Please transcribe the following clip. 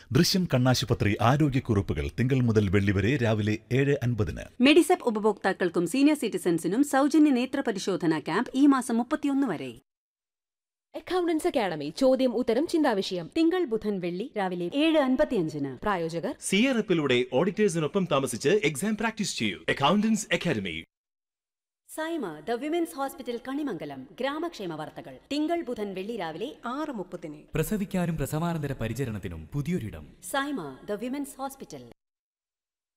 ദൃശ്യം കണ്ണാശുപത്രി ആരോഗ്യക്കുറിപ്പുകൾ തിങ്കൾ മുതൽ വെള്ളി വരെ രാവിലെ 7:50. മെഡിസെപ്പ് ഉപഭോക്താക്കൾക്കും സീനിയർ സിറ്റിസൺസിനും സൗജന്യ നേത്ര പരിശോധനാ ക്യാമ്പ് ഈ മാസം 31 വരെ. അക്കൗണ്ടൻസ് അക്കാഡമി ചോദ്യം ഉത്തരം ചിന്താവിഷയം തിങ്കൾ ബുധൻ വെള്ളി രാവിലെ 7:55. പ്രായോജകർ സിയറപ്പിലൂടെ ഓഡിറ്റേഴ്സിനൊപ്പം താമസിച്ച് എക്സാം പ്രാക്ടീസ് ചെയ്യൂ. Accountants academy. Saima the women's hospital Kanimangalam ഗ്രാമക്ഷേമ വാർത്തകൾ തിങ്കൾ ബുധൻ വെള്ളി രാവിലെ 6:30. പ്രസവിക്കാനും പ്രസവാനന്തര പരിചരണത്തിനും പുതിയൊരിടം. Saima the women's hospital.